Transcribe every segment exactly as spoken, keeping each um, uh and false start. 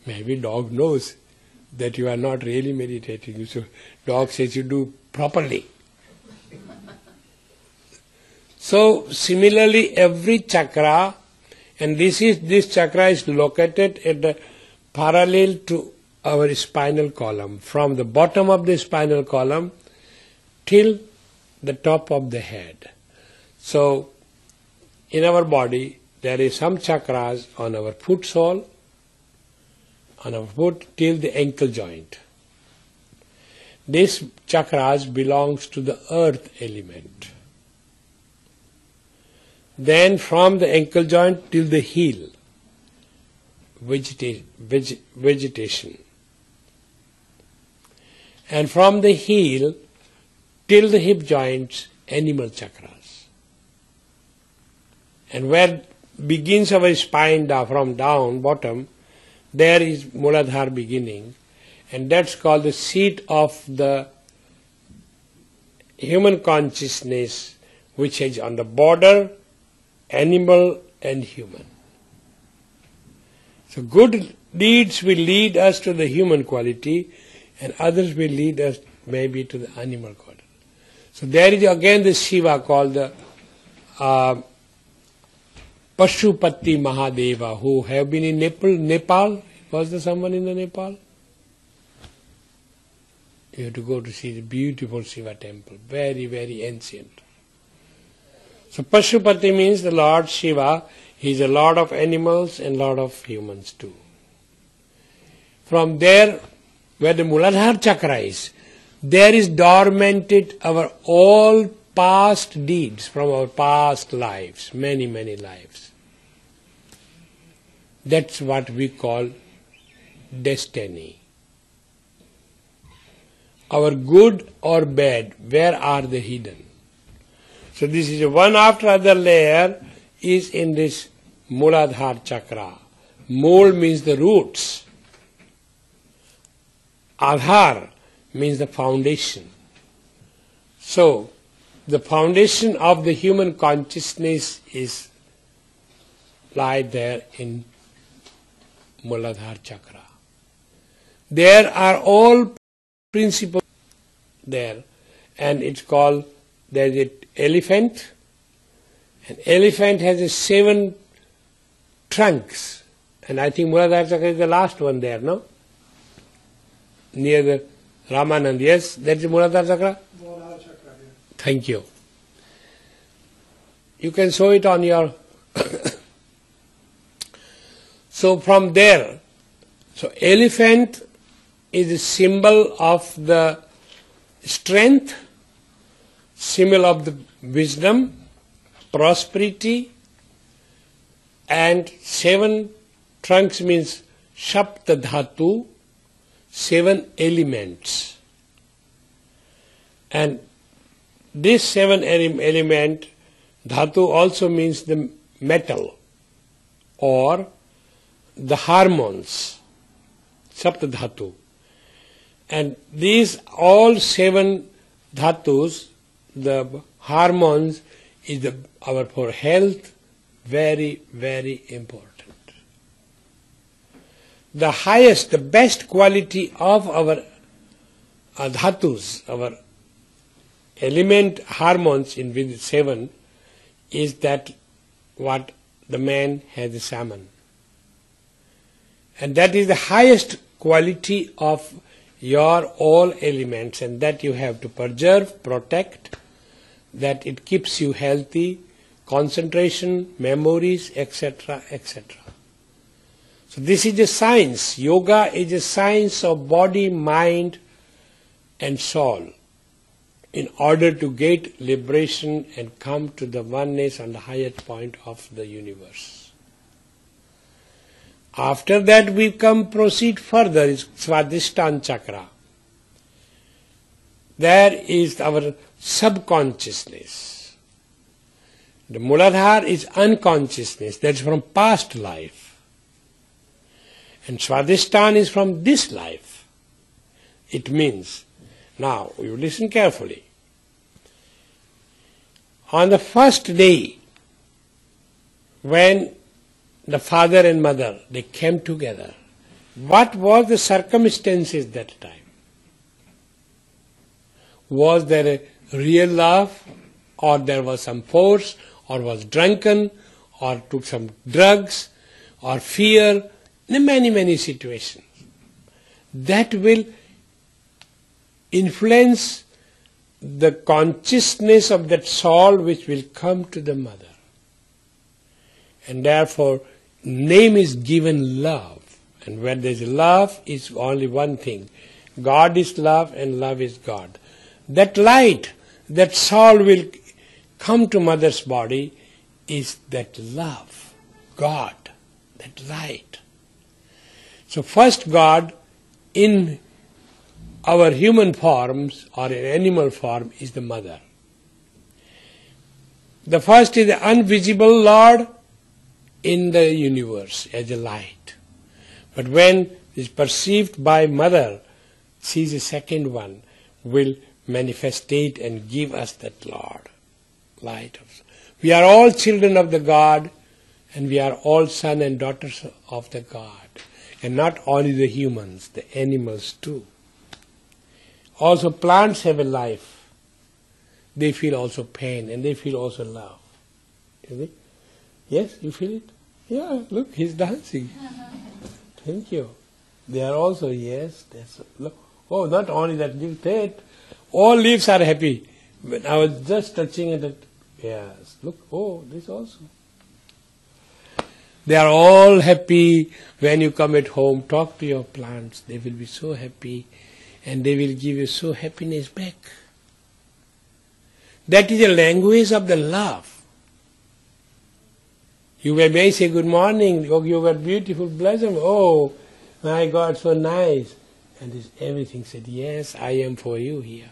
Maybe dog knows that you are not really meditating. So dog says you do properly. So similarly, every chakra, and this is this chakra is located at the parallel to our spinal column, from the bottom of the spinal column till the top of the head. So in our body there is some chakras on our foot sole, on our foot till the ankle joint. This chakras belongs to the earth element. Then from the ankle joint till the heel, vegeta- veg- vegetation. And from the heel till the hip joints, animal chakras. And where begins our spine from down, bottom, there is Muladhara beginning, and that's called the seat of the human consciousness, which is on the border, animal and human. So good deeds will lead us to the human quality, and others will lead us maybe to the animal quality. So there is again the Shiva called the uh, Pashupati Mahadeva, who have been in Nepal. Nepal? Was there someone in the Nepal? You have to go to see the beautiful Shiva temple, very, very ancient. So Pashupati means the Lord Shiva. He is a Lord of animals and Lord of humans too. From there, where the Muladhara chakra is, there is dormanted our all past deeds from our past lives, many, many lives. That's what we call destiny. Our good or bad, where are they hidden? So this is a one after other layer is in this Muladhara chakra. Mul means the roots. Adhar means the foundation. So the foundation of the human consciousness is lie there in Muladhara chakra. There are all principles there, and it's called, there is an elephant. An elephant has a seven trunks, and I think Muladhara chakra is the last one there, no? Near the Ramanand, yes, that is Muladhara chakra? Muladhara chakra, yeah. Thank you. You can show it on your... So from there, so elephant is a symbol of the strength, symbol of the wisdom, prosperity, and seven trunks means Shapta Dhatu, seven elements. And this seven element, Dhatu also means the metal or the hormones, Sapta Dhatu. And these all seven dhatus, the hormones, is the, our for health very, very important. The highest, the best quality of our uh, dhatus, our element hormones in with seven, is that what the man has a salmon. And that is the highest quality of your all elements, and that you have to preserve, protect, that it keeps you healthy, concentration, memories, et cetera, et cetera. So this is a science. Yoga is a science of body, mind and soul in order to get liberation and come to the oneness and the highest point of the universe. After that we come proceed further is Swadhisthana chakra. There is our subconsciousness. The Muladhara is unconsciousness, that's from past life. And Swadhisthana is from this life. It means, now you listen carefully. On the first day, when the father and mother, they came together what was the circumstances that time? Was there a real love, or there was some force, or was drunken, or took some drugs, or fear? In many, many situations. That will influence the consciousness of that soul which will come to the mother. And therefore, name is given love. And where there is love is only one thing. God is love and love is God. That light, that soul will come to mother's body is that love, God, that light. So first God in our human forms or in animal form is the mother. The first is the invisible Lord in the universe as a light. But when it is perceived by mother, she is the second one, will manifestate and give us that Lord, light. We are all children of the God, and we are all sons and daughters of the God. And not only the humans, the animals too. Also plants have a life. They feel also pain and they feel also love. Is it? Yes, you feel it? Yeah, look, he's dancing. Thank you. They are also, yes, that's, look. Oh, not only that, leaf, that, all leaves are happy. When I was just touching it, yes, look, oh, this also. They are all happy when you come at home, talk to your plants, they will be so happy and they will give you so happiness back. That is the language of the love. You may say good morning, oh, you were beautiful, blossom, oh, my God, so nice. And this everything said, yes, I am for you here.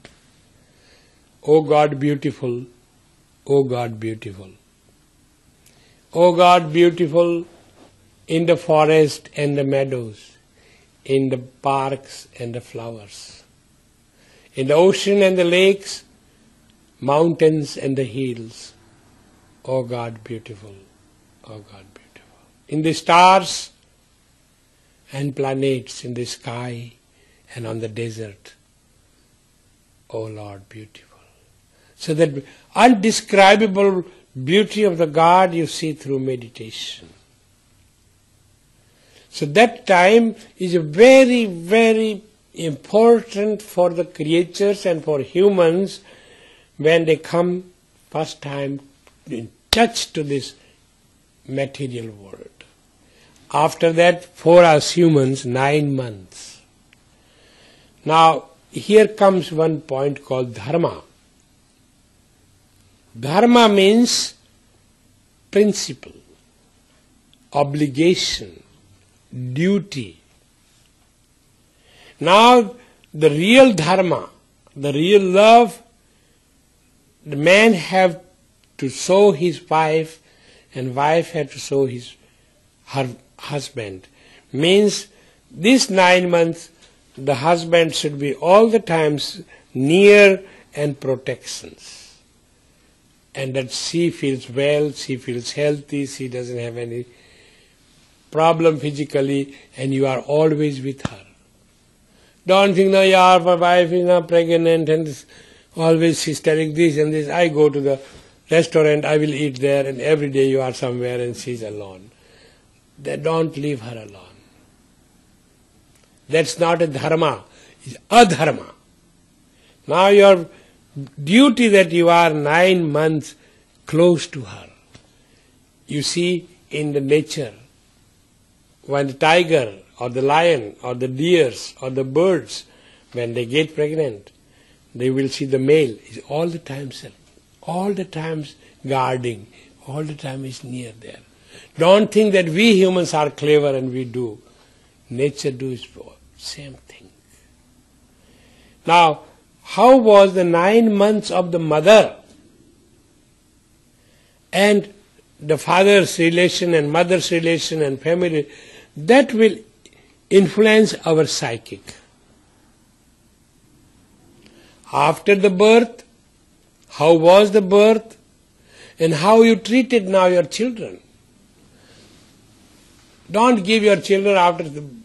Oh God, beautiful, oh God, beautiful. O God, beautiful in the forest and the meadows, in the parks and the flowers, in the ocean and the lakes, mountains and the hills. O God, beautiful, O God, beautiful. In the stars and planets, in the sky and on the desert, O Lord, beautiful. So that undescribable beauty of the God you see through meditation. So that time is very, very important for the creatures and for humans when they come first time in touch to this material world. After that, for us humans, nine months. Now, here comes one point called dharma. Dharma means principle, obligation, duty. Now, the real dharma, the real love, the man have to show his wife and wife have to show his her husband. Means this nine months the husband should be all the times near and protections. And that she feels well, she feels healthy, she doesn't have any problem physically, and you are always with her. Don't think, no, yeah, my wife is now pregnant and this, always she's telling this and this. I go to the restaurant, I will eat there, and every day you are somewhere and she's alone. They don't leave her alone. That's not a dharma, it's adharma. Now your duty that you are nine months close to her. You see in the nature, when the tiger or the lion or the deers or the birds, when they get pregnant, they will see the male is all the time self, all the times guarding, all the time is near there. Don't think that we humans are clever and we do. Nature does same thing. Now, how was the nine months of the mother and the father's relation and mother's relation and family, that will influence our psychic. After the birth, how was the birth and how you treated now your children. Don't give your children after the